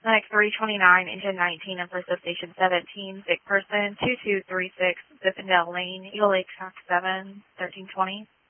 Medic 329, Engine 19, and for Substation 17, sick person 2236, Zippendale Lane, Eagle Lake, Track 7, 1320.